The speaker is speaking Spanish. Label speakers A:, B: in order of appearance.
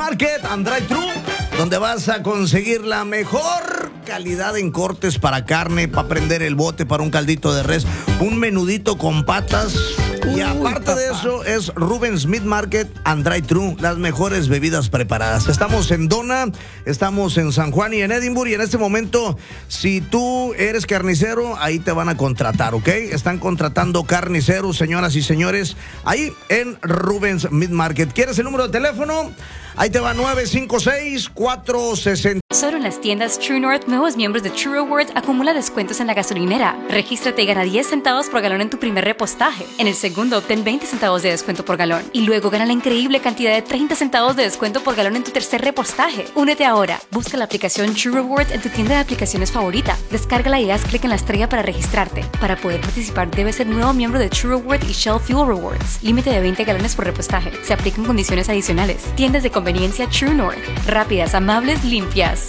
A: Market and Drive-Thru, donde vas a conseguir la mejor calidad en cortes para carne, para prender el bote, para un caldito de res, un menudito con patas. Y aparte de eso, es Rubens Meat Market and Drive-Thru, las mejores bebidas preparadas. Estamos en Dona, estamos en San Juan y en Edinburgh. Y en este momento, si tú eres carnicero, ahí te van a contratar, ¿ok? Están contratando carniceros, señoras y señores, ahí en Rubens Meat Market. ¿Quieres el número de teléfono? Ahí te va, 956-460.
B: Solo en las tiendas True North, nuevos miembros de True Rewards acumula descuentos en la gasolinera. Regístrate y gana 10 centavos por galón en tu primer repostaje. En el segundo, obtén 20 centavos de descuento por galón. Y luego gana la increíble cantidad de 30 centavos de descuento por galón en tu tercer repostaje. Únete ahora. Busca la aplicación True Rewards en tu tienda de aplicaciones favorita. Descárgala y haz clic en la estrella para registrarte. Para poder participar, debes ser nuevo miembro de True Rewards y Shell Fuel Rewards. Límite de 20 galones por repostaje. Se aplican condiciones adicionales. Tiendas de conveniencia True North. Rápidas, amables, limpias.